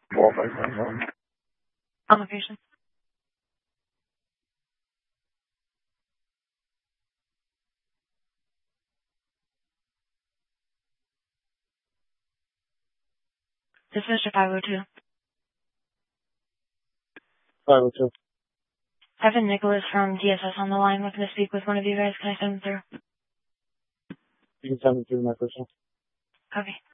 On location. This is Mr. 502. 502. Evan Nicholas from DSS on the line, looking to speak with one of you guys. Can I send him through? You can send me through my personal. Okay.